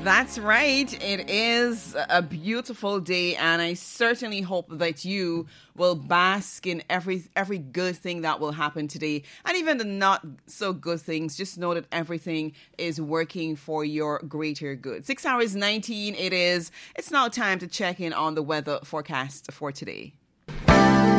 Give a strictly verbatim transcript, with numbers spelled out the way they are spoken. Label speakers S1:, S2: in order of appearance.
S1: That's right. It is a beautiful day, and I certainly hope that you will bask in every every good thing that will happen today, and even the not so good things. Just know that everything is working for your greater good. Six hours nineteen. It is. It's now time to check in on the weather forecast for today.